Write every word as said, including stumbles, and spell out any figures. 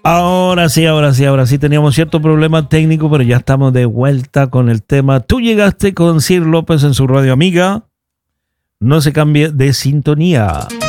Ahora sí, ahora sí, ahora sí. Teníamos cierto problema técnico, pero ya estamos de vuelta con el tema. Tú llegaste con Sir López en su radio amiga. No se cambie de sintonía.